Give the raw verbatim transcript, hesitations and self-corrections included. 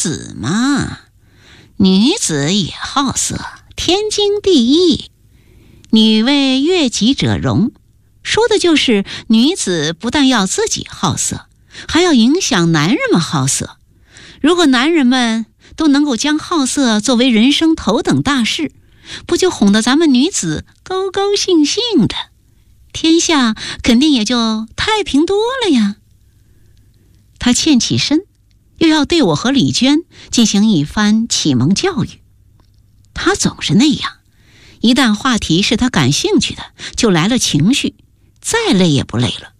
子嘛，女子也好色，天经地义。女为悦己者容，说的就是女子不但要自己好色，还要影响男人们好色。如果男人们都能够将好色作为人生头等大事，不就哄得咱们女子高高兴兴的，天下肯定也就太平多了呀。他欠起身，又要对我和李娟进行一番启蒙教育。他总是那样，一旦话题是他感兴趣的，就来了情绪，再累也不累了。